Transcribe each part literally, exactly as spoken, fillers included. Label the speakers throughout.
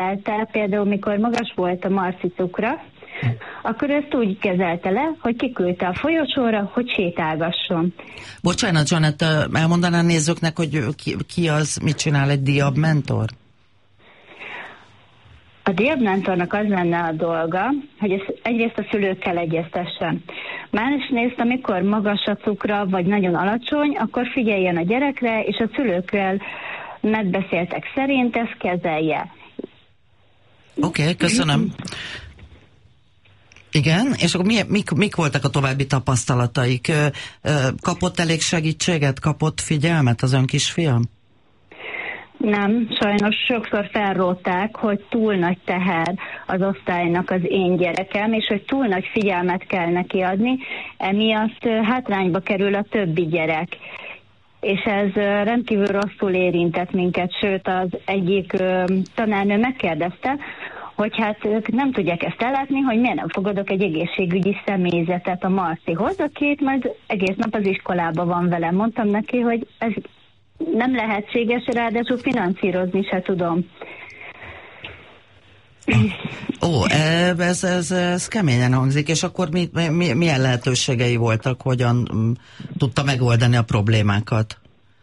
Speaker 1: kezelte, például mikor magas volt a Marci cukra, akkor ezt úgy kezelte le, hogy kiküldte a folyosóra, hogy sétálgasson.
Speaker 2: Bocsánat, Zsanett, elmondanám nézőknek, hogy ki, ki az, mit csinál egy diabmentor?
Speaker 1: A diabmentornak az lenne a dolga, hogy ezt egyrészt a szülőkkel egyeztessen. Másrészt, amikor magas a cukra, vagy nagyon alacsony, akkor figyeljen a gyerekre, és a szülőkkel megbeszéltek szerint ezt kezelje.
Speaker 2: Oké, okay, köszönöm. Igen, és akkor mi, mik, mik voltak a további tapasztalataik? Kapott elég segítséget, kapott figyelmet az ön kisfiam?
Speaker 1: Nem, sajnos sokszor felrótták, hogy túl nagy teher az osztálynak az én gyerekem, és hogy túl nagy figyelmet kell neki adni, emiatt hátrányba kerül a többi gyerek. És ez rendkívül rosszul érintett minket, sőt az egyik tanárnő megkérdezte, hogy hát ők nem tudják ezt ellátni, hogy miért nem fogadok egy egészségügyi személyzetet a Marcihoz, akit majd egész nap az iskolában van velem. Mondtam neki, hogy ez nem lehetséges, ráadásul finanszírozni se tudom.
Speaker 2: Ó, ez, ez, ez keményen hangzik, és akkor mi, mi, milyen lehetőségei voltak, hogyan tudta megoldani a problémákat?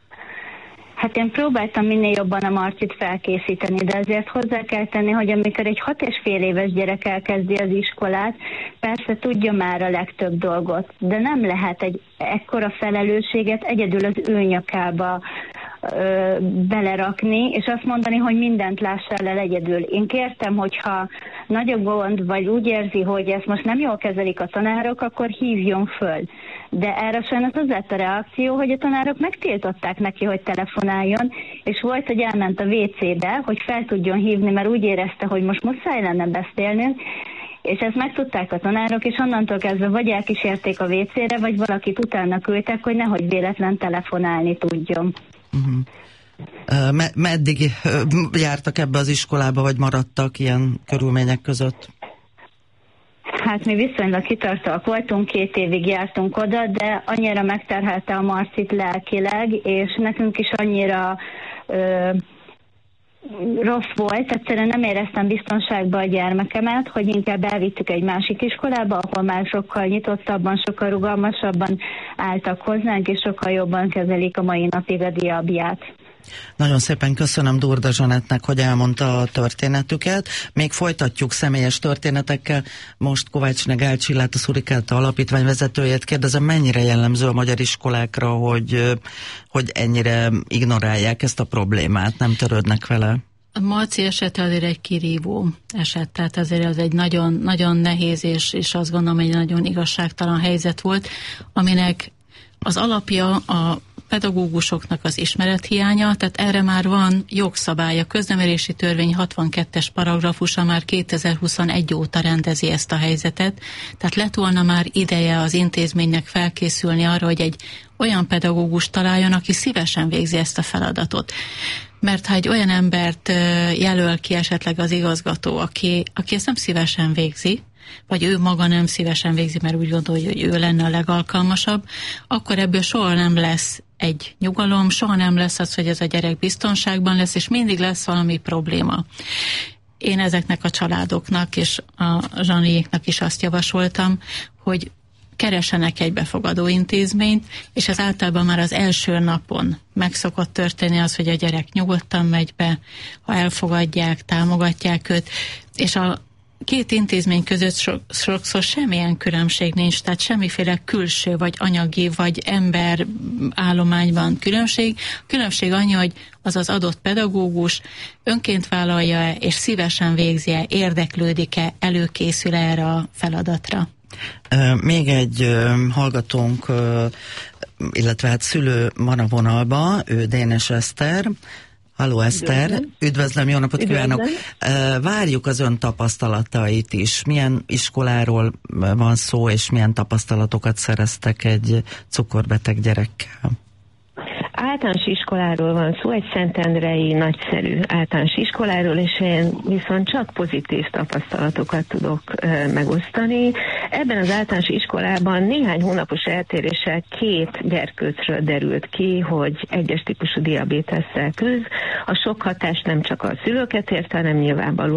Speaker 1: Hát én próbáltam minél jobban a Marcit felkészíteni, de azért hozzá kell tenni, hogy amikor egy hat és fél éves gyerek elkezdi az iskolát, persze tudja már a legtöbb dolgot, de nem lehet egy ekkora felelősséget egyedül az ő nyakába ö, belerakni, és azt mondani, hogy mindent lássál el egyedül. Én kértem, hogyha nagy a gond, vagy úgy érzi, hogy ezt most nem jól kezelik a tanárok, akkor hívjon föl. De erre sajnos az lett a reakció, hogy a tanárok megtiltották neki, hogy telefonáljon, és volt, hogy elment a vé cébe, hogy fel tudjon hívni, mert úgy érezte, hogy most muszáj lenne beszélnünk, és ezt megtudták a tanárok, és onnantól kezdve vagy elkísérték a vé cére, vagy valakit utána küldtek, hogy nehogy véletlen telefonálni tudjon.
Speaker 2: Uh-huh. Uh, me- meddig uh, jártak ebbe az iskolába, vagy maradtak ilyen körülmények között?
Speaker 1: Hát mi viszonylag kitartóak voltunk, két évig jártunk oda, de annyira megterhelte a Marcit lelkileg, és nekünk is annyira ö, rossz volt, egyszerűen nem éreztem biztonságban a gyermekemet, hogy inkább elvittük egy másik iskolába, ahol már sokkal nyitottabban, sokkal rugalmasabban álltak hozzánk, és sokkal jobban kezelik a mai napig a diabját.
Speaker 2: Nagyon szépen köszönöm Durda Zsanettnek, hogy elmondta a történetüket. Még folytatjuk személyes történetekkel. Most Kovács Negál Csillát, a Szurikáta Alapítvány vezetőjét kérdezem, mennyire jellemző a magyar iskolákra, hogy, hogy ennyire ignorálják ezt a problémát, nem törődnek vele?
Speaker 3: A Marci esete azért egy kirívó eset, tehát azért az egy nagyon, nagyon nehéz, és, és azt gondolom, egy nagyon igazságtalan helyzet volt, aminek az alapja a pedagógusoknak az ismerethiánya, tehát erre már van jogszabály, a köznevelési törvény hatvankettes paragrafusa már kétezer-huszonegy óta rendezi ezt a helyzetet, tehát lett volna már ideje az intézménynek felkészülni arra, hogy egy olyan pedagógus találjon, aki szívesen végzi ezt a feladatot. Mert ha egy olyan embert jelöl ki esetleg az igazgató, aki, aki ezt nem szívesen végzi, vagy ő maga nem szívesen végzi, mert úgy gondolja, hogy ő lenne a legalkalmasabb, akkor ebből soha nem lesz egy nyugalom, soha nem lesz az, hogy ez a gyerek biztonságban lesz, és mindig lesz valami probléma. Én ezeknek a családoknak és a Zsaniéknak is azt javasoltam, hogy keresenek egy befogadó intézményt, és ez általában már az első napon meg szokott történni az, hogy a gyerek nyugodtan megy be, ha elfogadják, támogatják őt, és a két intézmény között so, sokszor semmilyen különbség nincs, tehát semmiféle külső, vagy anyagi, vagy ember állományban különbség. A különbség annyi, hogy az az adott pedagógus önként vállalja-e, és szívesen végzi-e, érdeklődik-e, előkészül erre a feladatra.
Speaker 2: Még egy hallgatónk, illetve hát szülő van a vonalba, ő Dénes Eszter. Halló Eszter, üdvözlöm, üdvözlöm, jó napot kívánok! Várjuk az ön tapasztalatait is. Milyen iskoláról van szó, és milyen tapasztalatokat szereztek egy cukorbeteg gyerekkel?
Speaker 4: általános iskoláról van szó, egy szentendrei nagyszerű általános iskoláról, és én viszont csak pozitív tapasztalatokat tudok e, megosztani. Ebben az általános iskolában néhány hónapos eltéréssel két gyerkőcről derült ki, hogy egyes típusú diabétesszel küzd. A sok hatást nem csak a szülőket érte, hanem nyilvánvalóan